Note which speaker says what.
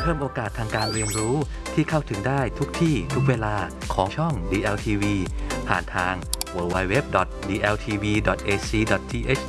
Speaker 1: พิ่มโอกาสทางการเรียนรู้ที่เข้าถึงได้ทุกที่ทุกเวลาของช่อง DLTV ผ่านทาง www.dltv.ac.th